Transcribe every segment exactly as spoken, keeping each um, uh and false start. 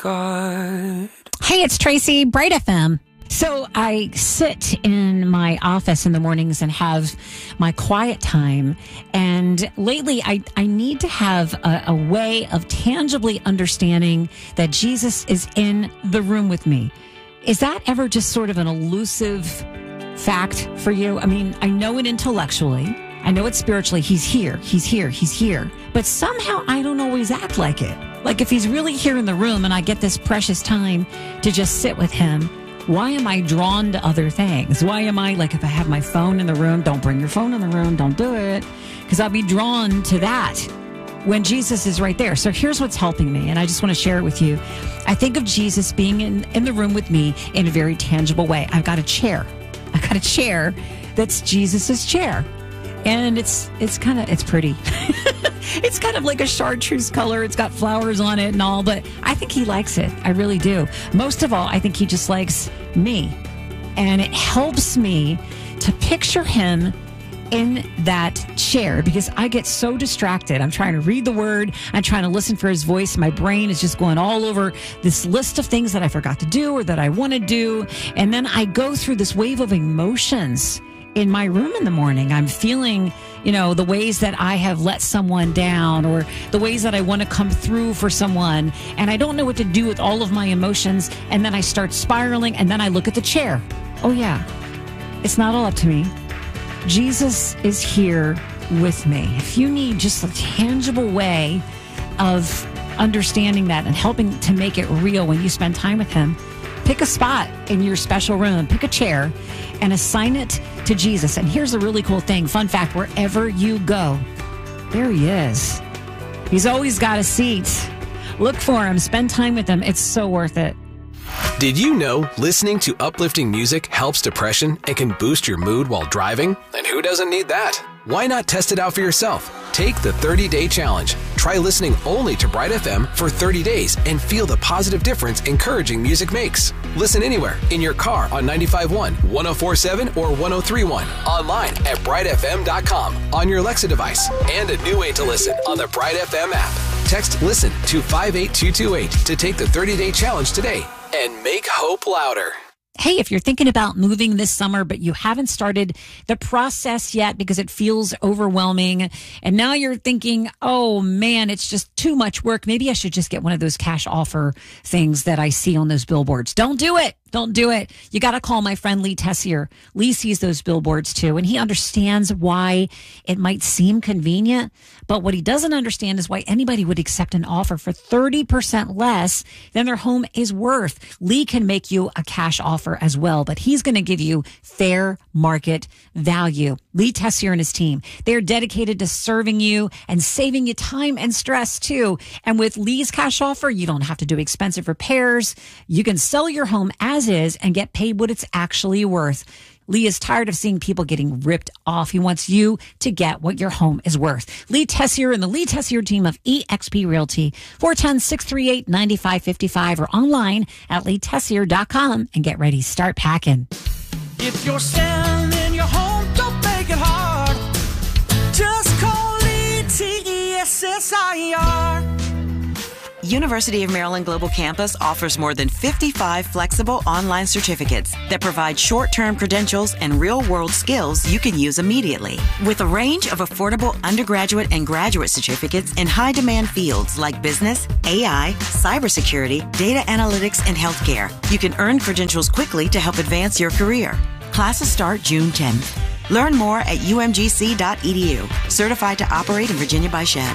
God. Hey, it's Tracy, Bright F M. So I sit in my office in the mornings and have my quiet time. And lately, I, I need to have a, a way of tangibly understanding that Jesus is in the room with me. Is that ever just sort of an elusive fact for you? I mean, I know it intellectually. I know it spiritually. He's here. He's here. He's here. But somehow I don't always act like it. Like if he's really here in the room and I get this precious time to just sit with him, why am I drawn to other things? Why am I, like, if I have my phone in the room, don't bring your phone in the room, don't do it, because I'll be drawn to that when Jesus is right there. So here's what's helping me, and I just want to share it with you. I think of Jesus being in, in the room with me in a very tangible way. I've got a chair. I've got a chair that's Jesus's chair. And it's it's kind of, it's pretty. It's kind of like a chartreuse color. It's got flowers on it and all, but I think he likes it. I really do. Most of all, I think he just likes me. And it helps me to picture him in that chair because I get so distracted. I'm trying to read the word. I'm trying to listen for his voice. My brain is just going all over this list of things that I forgot to do or that I want to do. And then I go through this wave of emotions in my room in the morning. I'm feeling, you know, the ways that I have let someone down or the ways that I want to come through for someone. And I don't know what to do with all of my emotions. And then I start spiraling and then I look at the chair. Oh yeah, it's not all up to me. Jesus is here with me. If you need just a tangible way of understanding that and helping to make it real when you spend time with him, pick a spot in your special room, pick a chair, and assign it to Jesus. And here's a really cool thing. Fun fact, wherever you go, there he is. He's always got a seat. Look for him. Spend time with him. It's so worth it. Did you know listening to uplifting music helps depression and can boost your mood while driving? And who doesn't need that? Why not test it out for yourself? Take the thirty-day challenge. Try listening only to Bright F M for thirty days and feel the positive difference encouraging music makes. Listen anywhere, in your car on ninety-five point one, one oh four point seven, or one oh three point one. Online at bright f m dot com, on your Alexa device, and a new way to listen on the Bright F M app. Text LISTEN to five eight two two eight to take the thirty-day challenge today and make hope louder. Hey, if you're thinking about moving this summer, but you haven't started the process yet because it feels overwhelming, and now you're thinking, oh man, it's just too much work. Maybe I should just get one of those cash offer things that I see on those billboards. Don't do it. Don't do it. You got to call my friend Lee Tessier. Lee sees those billboards too, and he understands why it might seem convenient, but what he doesn't understand is why anybody would accept an offer for thirty percent less than their home is worth. Lee can make you a cash offer as well, but he's going to give you fair market value. Lee Tessier and his team, they're dedicated to serving you and saving you time and stress too. And with Lee's cash offer, you don't have to do expensive repairs. You can sell your home as is and get paid what it's actually worth. Lee is tired of seeing people getting ripped off. He wants you to get what your home is worth. Lee Tessier and the Lee Tessier team of E X P Realty, four one zero, six three eight, nine five five five, or online at lee tessier dot com, and get ready. Start packing. If you're selling in your home, don't make it hard. Just call Lee T E S S I R. University of Maryland Global Campus offers more than fifty-five flexible online certificates that provide short-term credentials and real-world skills you can use immediately. With a range of affordable undergraduate and graduate certificates in high-demand fields like business, A I, cybersecurity, data analytics, and healthcare, you can earn credentials quickly to help advance your career. Classes start June tenth. Learn more at u m g c dot e d u. Certified to operate in Virginia by Chev.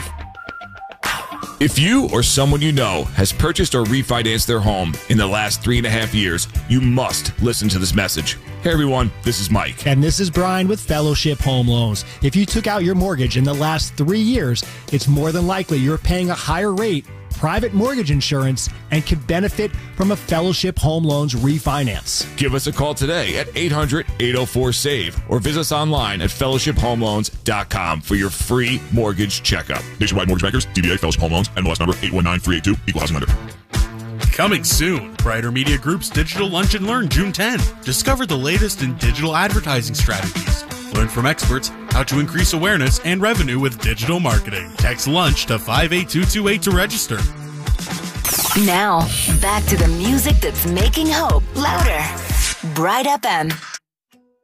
If you or someone you know has purchased or refinanced their home in the last three and a half years, you must listen to this message. Hey everyone, this is Mike. And this is Brian with Fellowship Home Loans. If you took out your mortgage in the last three years, it's more than likely you're paying a higher rate, private mortgage insurance, and can benefit from a Fellowship Home Loans refinance. Give us a call today at eight hundred, eight oh four, S A V E or visit us online at fellowship home loans dot com for your free mortgage checkup. Nationwide Mortgage Bankers, D B A Fellowship Home Loans, N M L S number eight one nine three eight two, Equal Housing Lender. Coming soon, Brighter Media Group's Digital Lunch and Learn June tenth. Discover the latest in digital advertising strategies. Learn from experts how to increase awareness and revenue with digital marketing. Text LUNCH to five eight two two eight to register. Now, back to the music that's making hope louder. Bright F M.